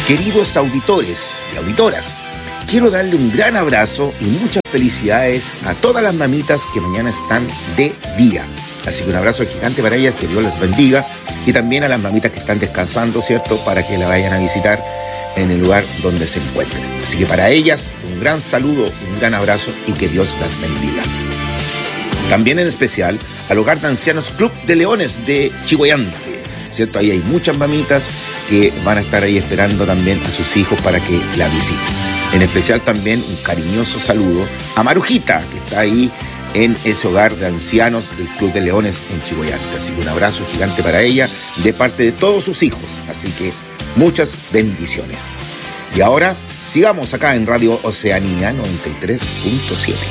Queridos auditores y auditoras, quiero darle un gran abrazo y muchas felicidades a todas las mamitas que mañana están de día. Así que un abrazo gigante para ellas, que Dios las bendiga. Y también a las mamitas que están descansando, ¿cierto? Para que la vayan a visitar en el lugar donde se encuentren. Así que para ellas, un gran saludo, un gran abrazo y que Dios las bendiga. También en especial al Hogar de Ancianos Club de Leones de Chihuayante, ¿cierto? Ahí hay muchas mamitas que van a estar ahí esperando también a sus hijos para que la visiten. En especial también un cariñoso saludo a Marujita, que está ahí en ese hogar de ancianos del Club de Leones en Chihuayante. Así que un abrazo gigante para ella de parte de todos sus hijos. Así que muchas bendiciones. Y ahora sigamos acá en Radio Oceanía 93.7.